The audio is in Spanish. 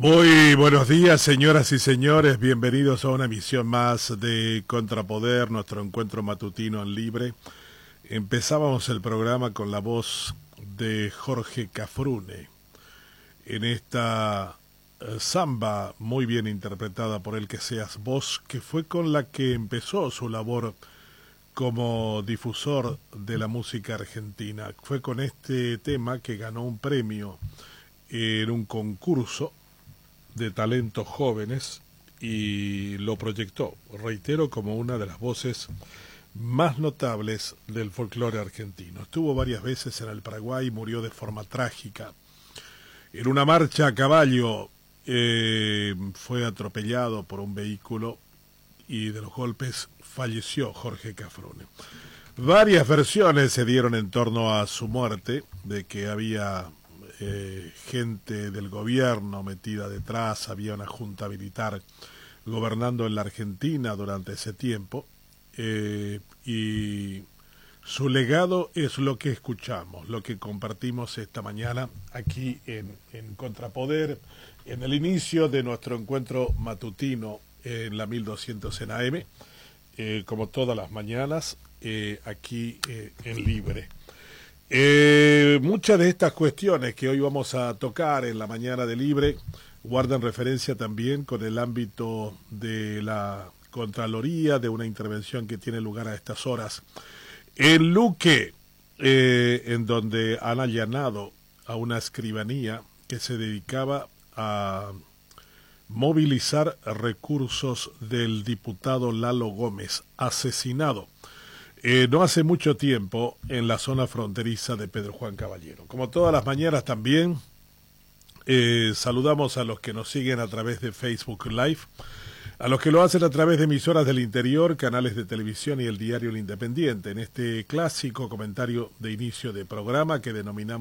Muy buenos días, señoras y señores. Bienvenidos a una emisión más de Contrapoder, nuestro encuentro matutino en Libre. Empezábamos el programa con la voz de Jorge Cafrune en esta samba muy bien interpretada por El que seas vos, que fue con la que empezó su labor como difusor de la música argentina. Fue con este tema que ganó un premio en un concurso de talentos jóvenes y lo proyectó, reitero, como una de las voces más notables del folclore argentino. Estuvo varias veces en el Paraguay, murió de forma trágica. En una marcha a caballo fue atropellado por un vehículo y de los golpes falleció Jorge Cafrune. Varias versiones se dieron en torno a su muerte, de que había gente del gobierno metida detrás, había una junta militar gobernando en la Argentina durante ese tiempo, y su legado es lo que escuchamos, lo que compartimos esta mañana aquí en Contrapoder, en el inicio de nuestro encuentro matutino en la 1200 en AM, como todas las mañanas, aquí en Libre. Muchas de estas cuestiones que hoy vamos a tocar en la mañana de Libre guardan referencia también con el ámbito de la Contraloría, de una intervención que tiene lugar a estas horas en Luque, en donde han allanado a una escribanía que se dedicaba a movilizar recursos del diputado Lalo Gómez, asesinado no hace mucho tiempo en la zona fronteriza de Pedro Juan Caballero. Como todas las mañanas también saludamos a los que nos siguen a través de Facebook Live, a los que lo hacen a través de emisoras del interior, canales de televisión y el diario El Independiente, en este clásico comentario de inicio de programa que denominamos